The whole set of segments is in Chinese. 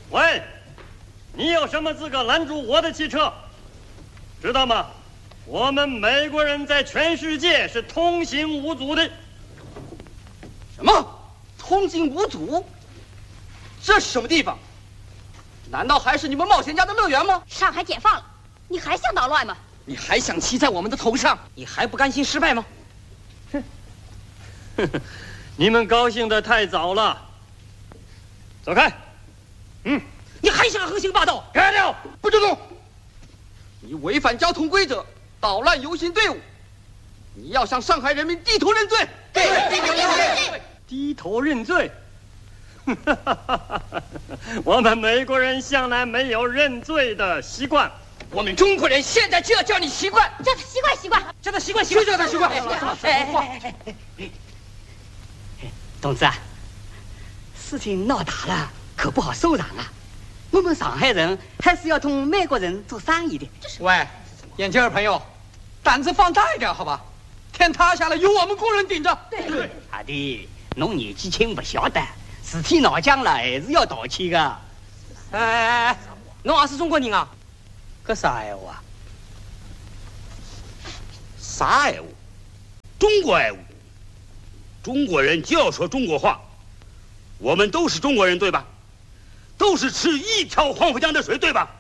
喂，你有什么资格拦住我的汽车？知道吗？我们美国人在全世界是通行无阻的。 什么？通行无阻？这是什么地方？难道还是你们冒险家的乐园吗？ 上海解放了，你还想捣乱吗？ 你还想骑在我们的头上？你还不甘心失败吗？ 哼，你们高兴得太早了。走开。 你还想横行霸道？ 开掉！ 不准动！你违反交通规则，捣乱游行队伍，你要向上海人民低头认罪。 对， 低头认罪。我们美国人向来没有认罪的习惯。 我们中国人现在就要叫你习惯， 叫他习惯习惯， 叫他习惯习惯，叫他习惯。 同志啊，事情闹大了，可不好收场啊。我们上海人还是要同美国人做生意的。 喂，眼镜朋友，胆子放大一点好吧？天塌下来有我们工人顶着。 对， 阿弟，侬年纪轻不晓得，事体闹僵了还是要道歉的。 哎，侬也是中国人啊？ 搿啥闲话啊？ 啥闲话？中国闲话。中国人就要说中国话。我们都是中国人，对吧？都是吃一条黄浦江的水，对吧？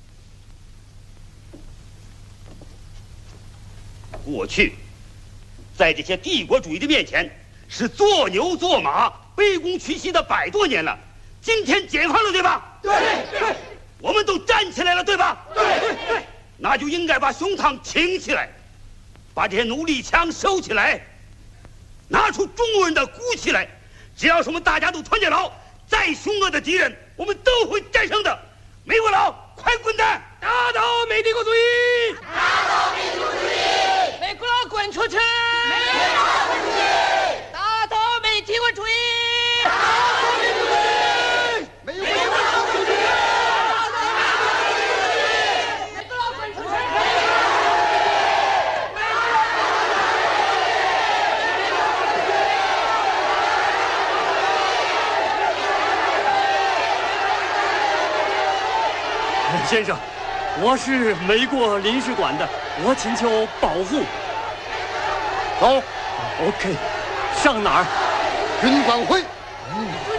过去，在这些帝国主义的面前，是做牛做马、卑躬屈膝的100多年了。今天解放了，对吧？ 对。 我们都站起来了，对吧？ 对。 那就应该把胸膛挺起来，把这些努力枪收起来，拿出中国人的骨气来。只要是我们大家都团结牢，再凶恶的敌人，我们都会战胜的。美国佬，快滚蛋！打倒美帝国主义！ 打倒美帝国主义！ 美国佬滚出去！ 美国佬滚出去！ 打倒美帝国主义！ 打倒美帝国主义！ 美国佬滚出去！美国佬滚出去！ 先生，我是美国领事馆的，我请求保护。 走 ，OK， 上哪儿？ 军管会。